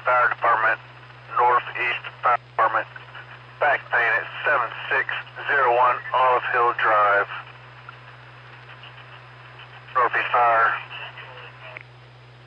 Fire Department, Northeast Fire Department, back paying at 7601 Olive Hill Drive. Northeast Fire.